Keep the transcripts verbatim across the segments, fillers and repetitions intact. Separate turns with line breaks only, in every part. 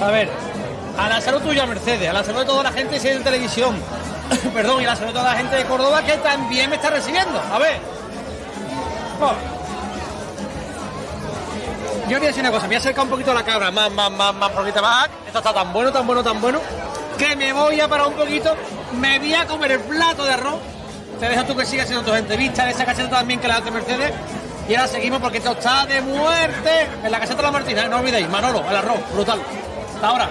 A ver, a la salud tuya, Mercedes, a la salud de toda la gente que sigue en televisión, perdón, y a la salud de toda la gente de Córdoba que también me está recibiendo. A ver. Oh. Yo voy a decir una cosa, me voy a acercar un poquito a la cabra, más, más, más, más, poquito más. Esto está tan bueno, tan bueno, tan bueno, que me voy a parar un poquito, me voy a comer el plato de arroz. Te dejo tú que sigas haciendo tus entrevistas, esa caseta también que la hace Mercedes. Y ahora seguimos porque esto está de muerte en la caseta de la Martina, ¿eh? No olvidéis, Manolo, el arroz, brutal. Hasta ahora.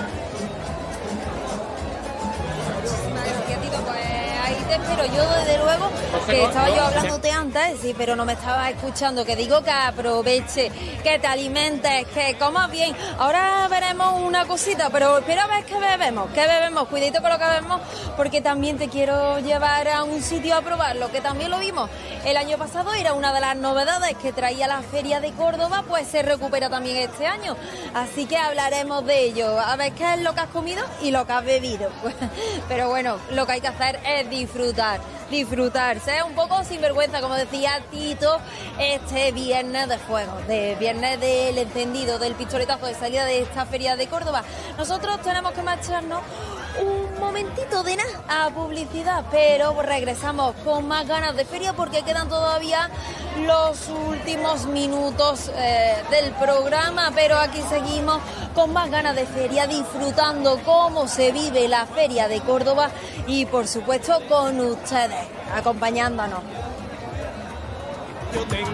Te espero yo desde luego, que estaba yo hablándote antes, sí, pero no me estabas escuchando, que digo que aproveche, que te alimentes, que comas bien. Ahora veremos una cosita, pero espera a ver qué bebemos, qué bebemos, cuidadito con lo que bebemos, porque también te quiero llevar a un sitio a probarlo, que también lo vimos el año pasado, era una de las novedades que traía la Feria de Córdoba, pues se recupera también este año, así que hablaremos de ello, a ver qué es lo que has comido y lo que has bebido. Pero bueno, lo que hay que hacer es disfrutar. Disfrutar, disfrutar, ser un poco sinvergüenza, como decía Tito, este viernes de fuego, de viernes del encendido, del pistoletazo de salida de esta Feria de Córdoba. Nosotros tenemos que marcharnos un momentito de nada a publicidad, pero regresamos con más ganas de feria porque quedan todavía los últimos minutos eh, del programa, pero aquí seguimos con más ganas de feria, disfrutando cómo se vive la Feria de Córdoba y por supuesto con ustedes, acompañándonos.
Yo tengo